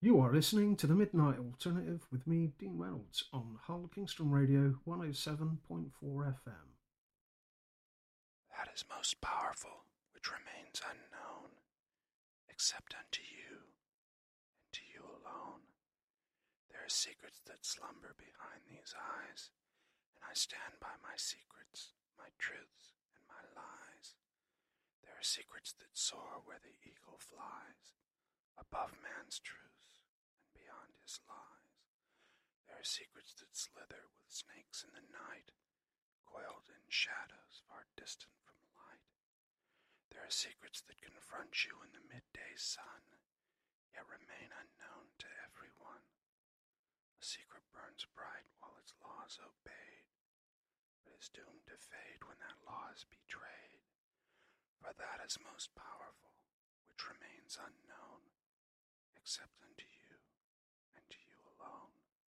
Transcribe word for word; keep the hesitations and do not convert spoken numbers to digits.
You are listening to the Midnight Alternative with me, Dean Reynolds, on Hull Kingston Radio one oh seven point four F M. That is most powerful, which remains unknown, except unto you, and to you alone. There are secrets that slumber behind these eyes, and I stand by my secrets, my truths, and my lies. There are secrets that soar where the eagle flies, above man's truths and beyond his lies. There are secrets that slither with snakes in the night, coiled in shadows far distant from light. There are secrets that confront you in the midday sun, yet remain unknown to everyone. A secret burns bright while its law is obeyed, but is doomed to fade when that law is betrayed. For that is most powerful, which remains unknown, except unto